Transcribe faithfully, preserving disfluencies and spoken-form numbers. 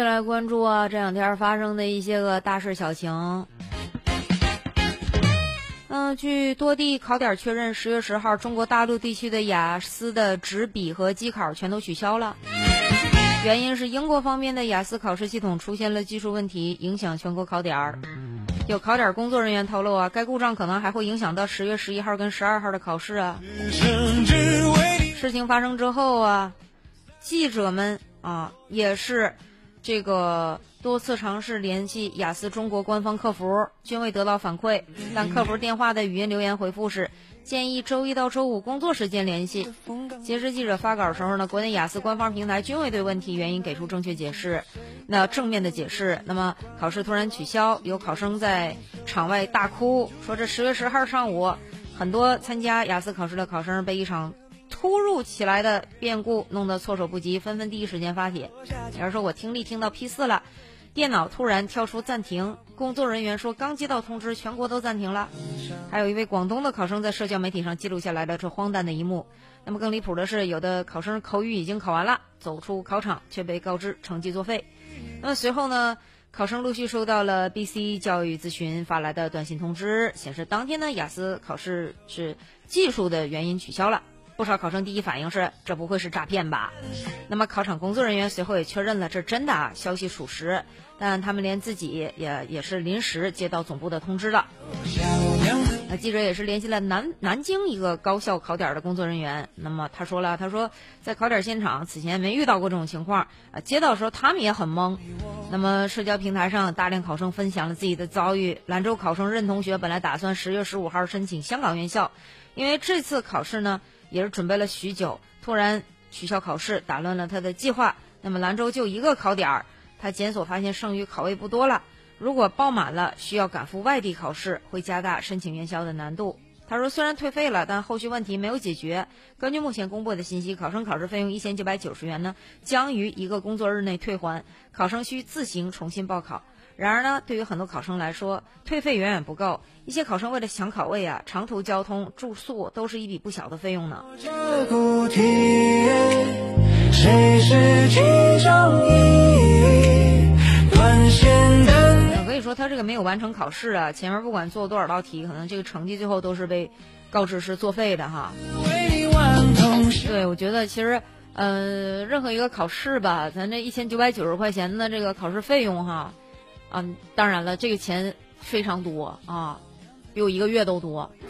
续来关注啊，这两天发生的一些个大事小情。嗯，据多地考点确认，十月十号，中国大陆地区的雅思的纸笔和机考全都取消了。原因是英国方面的雅思考试系统出现了技术问题，影响全国考点。有考点工作人员透露啊，该故障可能还会影响到十月十一号跟十二号的考试啊。事情发生之后啊，记者们啊也是这个多次尝试联系雅思中国官方客服，均未得到反馈，但客服电话的语音留言回复是建议周一到周五工作时间联系。截至记者发稿的时候呢，国内雅思官方平台均未对问题原因给出正确解释，那正面的解释。那么考试突然取消，有考生在场外大哭，说这十月十号上午，很多参加雅思考试的考生被一场突如其来的变故弄得措手不及，纷纷第一时间发帖。有人说我听力听到 P 四 了，电脑突然跳出暂停，工作人员说刚接到通知，全国都暂停了。还有一位广东的考生在社交媒体上记录下来了这荒诞的一幕。那么更离谱的是，有的考生口语已经考完了，走出考场却被告知成绩作废。那么随后呢，考生陆续收到了 B C 教育咨询发来的短信通知，显示当天呢雅思考试是技术的原因取消了。不少考生第一反应是这不会是诈骗吧？那么考场工作人员随后也确认了这真的啊，消息属实，但他们连自己也也是临时接到总部的通知了。那记者也是联系了南南京一个高校考点的工作人员，那么他说了，他说在考点现场此前没遇到过这种情况啊，接到的时候他们也很懵。那么社交平台上大量考生分享了自己的遭遇。兰州考生任同学本来打算十月十五号申请香港院校，因为这次考试呢也是准备了许久，突然取消考试，打乱了他的计划。那么兰州就一个考点，他检索发现剩余考位不多了，如果报满了需要赶赴外地考试，会加大申请院校的难度。他说虽然退费了，但后续问题没有解决。根据目前公布的信息，考生考试费用一千九百九十元呢，将于一个工作日内退还，考生需自行重新报考。然而呢，对于很多考生来说，退费远远不够，一些考生为了抢考位啊，长途交通、住宿都是一笔不小的费用呢。谁是其中一断线的，可以说他这个没有完成考试啊，前面不管做多少道题，可能这个成绩最后都是被告知是作废的哈。对，我觉得其实呃，任何一个考试吧，咱这一千九百九十块钱的这个考试费用哈，嗯，当然了，这个钱非常多啊，比我一个月都多。